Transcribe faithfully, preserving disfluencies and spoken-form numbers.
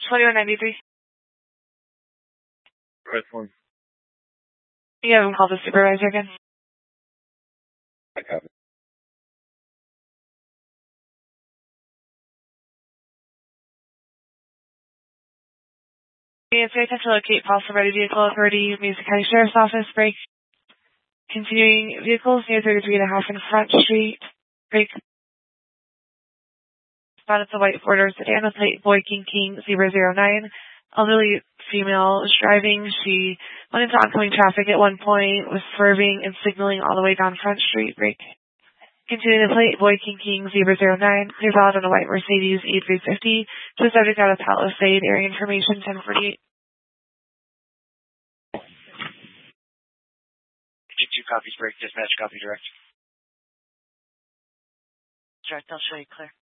twenty-one ninety-three. Right one. You haven't called the supervisor again? I haven't. It's very attempt to locate Fossil Ready Vehicle Authority, Mason County Sheriff's Office, break. Continuing vehicles near thirty-three and a half in Front Street, break. Spotted the white Ford sedan with plate Boy King King zero zero nine. Elderly female was driving. She went into oncoming traffic at one point, was swerving and signaling all the way down Front Street, break. Continuing the plate Boy King King zero zero nine, clears out on a white Mercedes E three fifty. To the subject out of Palisade, area information ten forty-eight. Two copies break, dispatch copy direct. Direct, I'll show you clear.